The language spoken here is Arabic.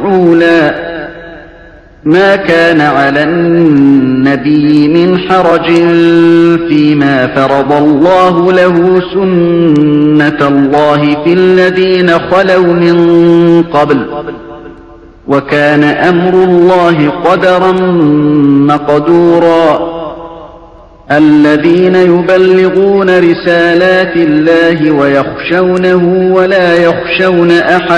كحولا ما كان على النبي من حرج فيما فرض الله له سنة الله في الذين خلوا من قبل وكان أمر الله قدرا مقدورا الذين يبلغون رسالات الله ويخشونه ولا يخشون أحدا